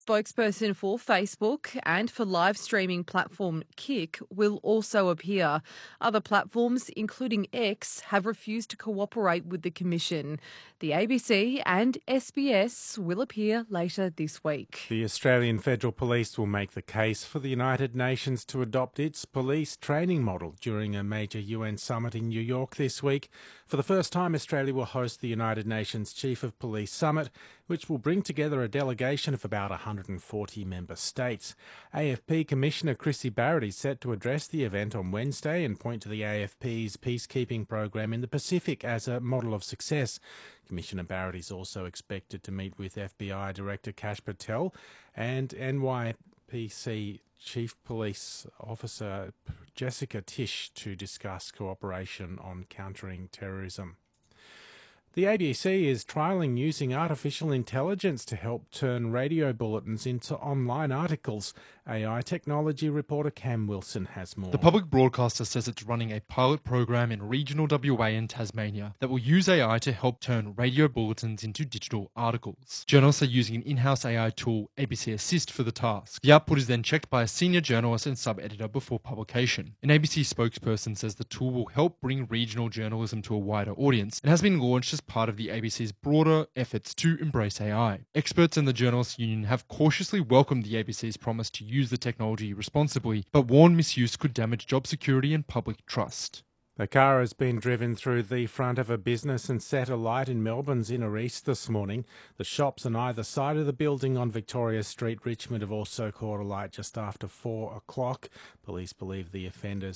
Spokesperson for Facebook and for live streaming platform Kick will also appear. Other platforms, including X, have refused to cooperate with the Commission. The ABC and SBS will appear later this week. The Australian Federal Police will make the case for the United Nations to adopt its police training model during a major UN summit in New York this week. For the first time, Australia will host the United Nations Chief of Police Summit, which will bring together a delegation of about 140 member states. AFP Commissioner Chrissy Barrett is set to address the event on Wednesday and point to the AFP's peacekeeping program in the Pacific as a model of success. Commissioner Barrett is also expected to meet with FBI Director Kash Patel and NYPC Chief Police Officer Jessica Tisch to discuss cooperation on countering terrorism. The ABC is trialling using artificial intelligence to help turn radio bulletins into online articles. AI technology reporter Cam Wilson has more. The public broadcaster says it's running a pilot program in regional WA and Tasmania that will use AI to help turn radio bulletins into digital articles. Journalists are using an in-house AI tool, ABC Assist, for the task. The output is then checked by a senior journalist and sub-editor before publication. An ABC spokesperson says the tool will help bring regional journalism to a wider audience and has been launched as part of the ABC's broader efforts to embrace AI. Experts in the Journalists Union have cautiously welcomed the ABC's promise to use the technology responsibly, but warn misuse could damage job security and public trust. A car has been driven through the front of a business and set alight in Melbourne's inner east this morning. The shops on either side of the building on Victoria Street, Richmond, have also caught alight just after 4 o'clock. Police believe the offenders